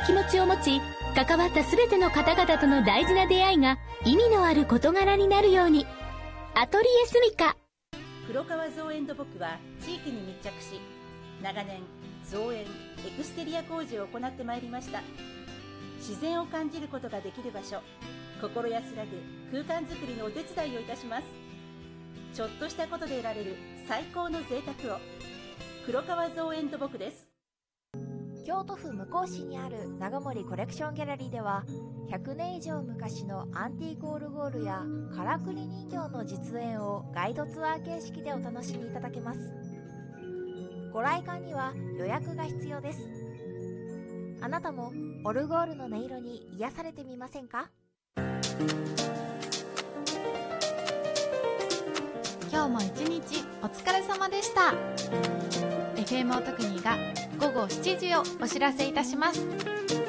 気持ちを持ち、関わったすべての方々との大事な出会いが意味のある事柄になるように。アトリエスミカ。 黒川造園土木は地域に密着し、長年造園・エクステリア工事を行ってまいりました。自然を感じることができる場所、心安らぐ空間づくりのお手伝いをいたします。ちょっとしたことで得られる最高の贅沢を。黒川造園土木です。 京都府向日市にある長森コレクションギャラリーでは、100年以上昔のアンティークオルゴールやからくり人形の実演をガイドツアー形式でお楽しみいただけます。ご来館には予約が必要です。あなたもオルゴールの音色に癒されてみませんか？ 今日も一日お疲れ様でした。 FM おとくにが午後7時をお知らせいたします。